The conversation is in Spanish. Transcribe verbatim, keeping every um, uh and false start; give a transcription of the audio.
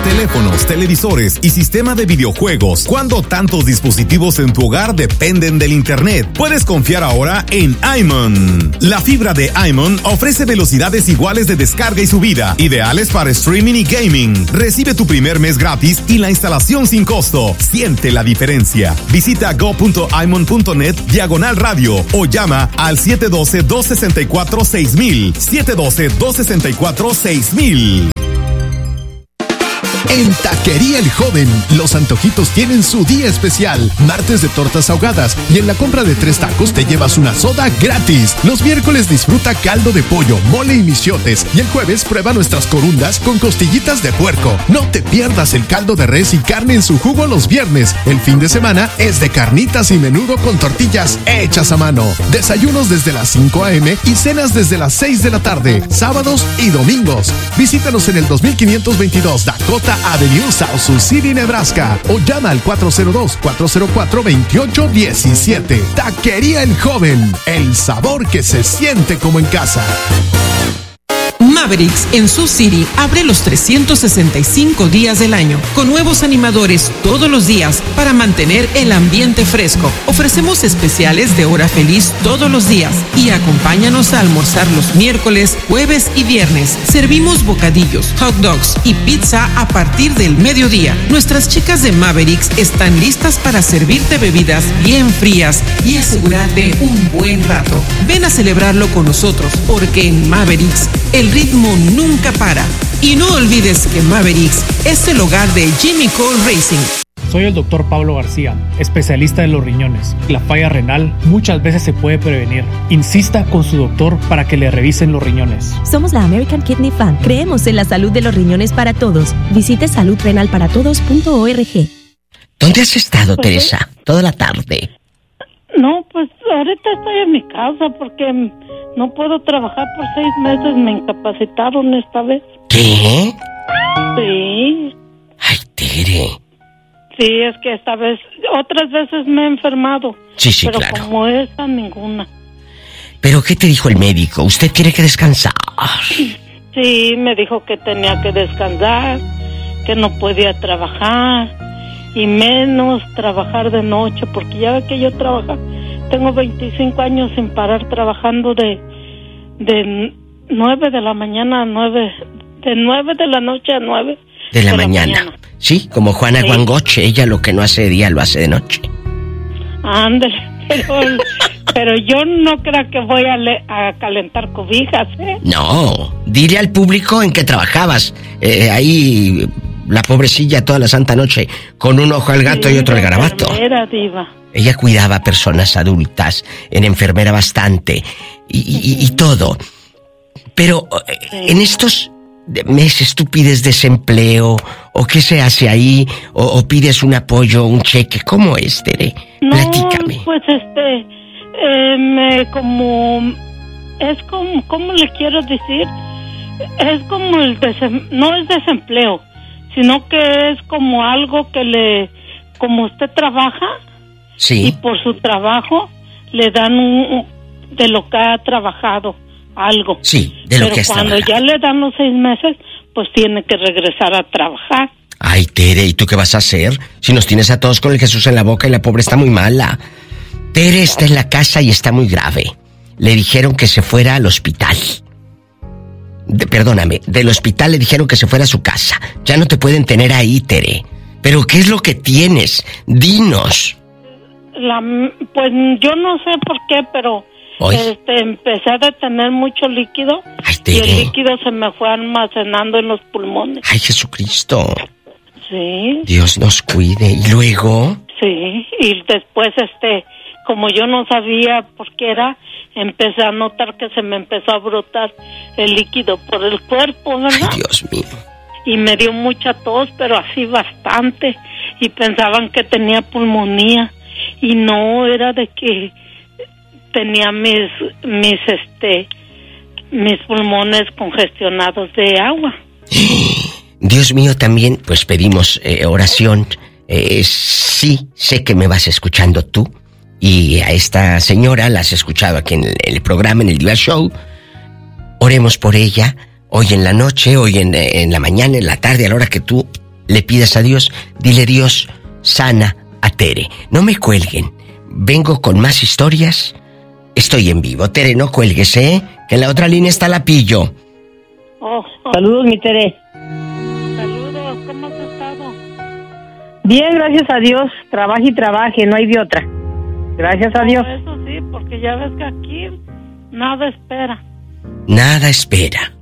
teléfonos, televisores y sistema de videojuegos. Cuando tantos dispositivos en tu hogar dependen del internet, puedes confiar ahora en iMon. La fibra de iMon ofrece velocidades iguales de descarga y subida, ideales para streaming y gaming. Recibe tu primer mes gratis y la instalación sin costo. Siente la diferencia. Visita go punto imon punto net diagonal radio o llama al siete uno dos, dos seis cuatro, seis mil. siete uno dos, dos seis cuatro, seis mil. En Taquería El Joven, los antojitos tienen su día especial. Martes de tortas ahogadas y en la compra de tres tacos te llevas una soda gratis. Los miércoles disfruta caldo de pollo, mole y michiotes. Y el jueves prueba nuestras corundas con costillitas de puerco. No te pierdas el caldo de res y carne en su jugo los viernes. El fin de semana es de carnitas y menudo con tortillas hechas a mano. Desayunos desde las cinco a.m. y cenas desde las seis de la tarde, sábados y domingos. Visítanos en el dos mil quinientos veintidós Dakota Avenue, South Sioux City, Nebraska, o llama al cuatro cero dos, cuatro cero cuatro, dos ocho uno siete. Taquería El Joven, el sabor que se siente como en casa. Mavericks en Sioux City abre los trescientos sesenta y cinco días del año con nuevos animadores todos los días para mantener el ambiente fresco. Ofrecemos especiales de hora feliz todos los días y acompáñanos a almorzar los miércoles, jueves y viernes. Servimos bocadillos, hot dogs y pizza a partir del mediodía. Nuestras chicas de Mavericks están listas para servirte bebidas bien frías y asegurarte un buen rato. Ven a celebrarlo con nosotros porque en Mavericks el ritmo nunca para. Y no olvides que Mavericks es el hogar de Jimmy Cole Racing. Soy el doctor Pablo García, especialista en los riñones. La falla renal muchas veces se puede prevenir. Insista con su doctor para que le revisen los riñones. Somos la American Kidney Fund. Creemos en la salud de los riñones para todos. Visite salud renal para todos punto org. ¿Dónde has estado, pues, Teresa? Toda la tarde. No, pues ahorita estoy en mi casa porque no puedo trabajar por seis meses. Me incapacitaron esta vez. ¿Qué? Sí. Ay, Tere. Sí, es que esta vez, otras veces me he enfermado. Sí, sí, pero claro. Pero como esta, ninguna. ¿Pero qué te dijo el médico? ¿Usted tiene que descansar? Sí, me dijo que tenía que descansar, que no podía trabajar, y menos trabajar de noche, porque ya ve que yo trabajo, tengo veinticinco años sin parar trabajando de, de nueve de la mañana a nueve, de nueve de la noche a nueve de la, de mañana. la mañana. Sí, como Juana sí. Guangoche, ella lo que no hace de día lo hace de noche. Ándale, pero, pero yo no creo que voy a, le, a calentar cobijas, ¿eh? No, dile al público en que trabajabas, eh, ahí la pobrecilla toda la santa noche, con un ojo al gato sí, y otro al garabato. Era diva. Ella cuidaba a personas adultas, en enfermera bastante, y, y, y todo. Pero sí. en estos meses tú pides desempleo, o qué se hace ahí, o, o pides un apoyo, un cheque, ¿cómo es, Tere? No, platícame. Pues este, eh, me como, es como, ¿cómo le quiero decir? Es como el desem, no es desempleo, sino que es como algo que le, como usted trabaja, sí. y por su trabajo le dan un, de lo que ha trabajado, algo. Sí, de lo Pero que has cuando trabajado. ya le dan los seis meses, pues tiene que regresar a trabajar. Ay, Tere, ¿y tú qué vas a hacer? Si nos tienes a todos con el Jesús en la boca y la pobre está muy mala. Tere está en la casa y está muy grave. Le dijeron que se fuera al hospital. De, perdóname, del hospital le dijeron que se fuera a su casa. Ya no te pueden tener ahí, Tere. ¿Pero qué es lo que tienes? Dinos. La, pues yo no sé por qué, pero este, empecé a tener mucho líquido. Ay, Tere. Y el líquido se me fue almacenando en los pulmones. Ay, Jesucristo. Sí. Dios nos cuide. ¿Y luego? Sí, y después, este, como yo no sabía por qué era, empecé a notar que se me empezó a brotar el líquido por el cuerpo, ¿verdad? Ay, Dios mío. Y me dio mucha tos, pero así bastante. Y pensaban que tenía pulmonía. Y no, era de que tenía mis, mis, este, mis pulmones congestionados de agua. Dios mío, también, pues pedimos eh, oración. Eh, sí, sé que me vas escuchando tú. Y a esta señora la has escuchado aquí en el, el programa, en el Diva Show. Oremos por ella, hoy en la noche, hoy en, en la mañana, en la tarde, a la hora que tú le pidas a Dios, dile Dios, sana a Tere. No me cuelguen. Vengo con más historias. Estoy en vivo. Tere, no cuelgues, ¿eh? Que en la otra línea está la Pillo. Oh, oh. Saludos, mi Tere. Saludos, ¿cómo has estado? Bien, gracias a Dios. Trabaje y trabaje, no hay de otra. Gracias a Dios. Eso sí, porque ya ves que aquí nada espera. Nada espera.